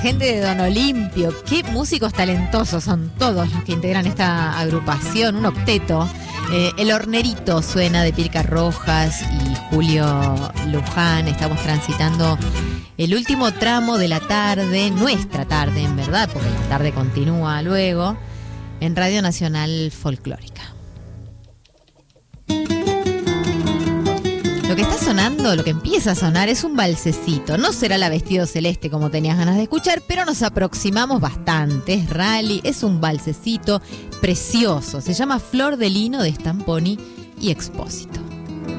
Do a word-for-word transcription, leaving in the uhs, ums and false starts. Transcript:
gente de Don Olimpio. Qué músicos talentosos son todos los que integran esta agrupación, un octeto. Eh, el Hornerito suena de Pirca Rojas y Julio Luján. Estamos transitando el último tramo de la tarde, nuestra tarde en verdad, porque la tarde continúa luego, en Radio Nacional Folclórica. Lo que está sonando, lo que empieza a sonar es un valsecito. No será la Vestido Celeste como tenías ganas de escuchar, pero nos aproximamos bastante. Es rally, es un valsecito precioso. Se llama Flor de Lino de Stamponi y Expósito.